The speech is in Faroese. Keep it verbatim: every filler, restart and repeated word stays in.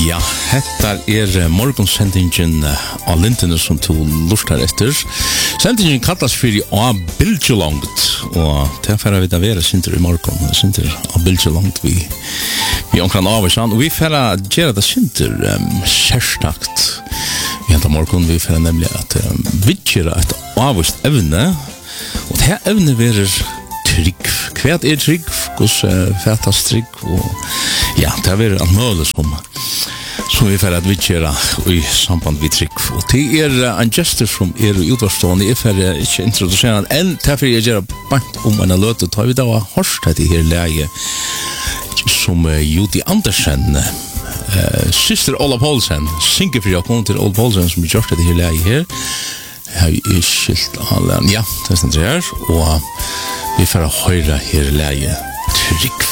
Ja, hetta er morgonsendingen av lintene som to lustar etter. Sendingen kallas fyrir A Bilgelangt, og det færa vi da vera sinter i morgon, sinter A Bilgelangt vi vi omkran avvarsan, og vi færa gjerra det sinter um, særstakt. Vi hentar morgon, vi færa nemlig at um, vi gjerra et avvarst evne, og det evne verer trygg. Hva er trygg? Hos uh, fætas trygg? Og ja, det er alt mulig som som vi får at vi kjera i samband vi trygg. Og det er uh, en gestor som er utvarstående. Jeg får uh, ikke introdusere han enn, derfor jeg gjør bant om en løte. Tar vi da hørst etter her leie som uh, Judy Andersen, uh, syster Ola Poulsen, synger for jeg kom til Ola Poulsen som gjør etter her leie her. Jeg er skilt alle, ja, det er sånn her, og vi får høre her leie trygg.